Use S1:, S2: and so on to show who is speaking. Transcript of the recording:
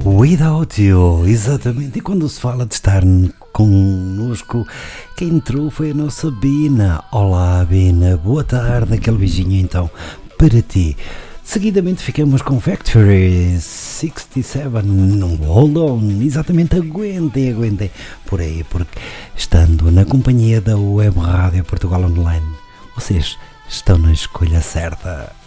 S1: Without You, exatamente. E quando se fala de estar connosco, quem entrou foi a nossa Bina. Olá, Bina, boa tarde. Aquele beijinho então para ti. Seguidamente ficamos com Factory 67, Hold On, exatamente, aguentem por aí, porque estando na companhia da Web Rádio Portugal Online, vocês estão na escolha certa.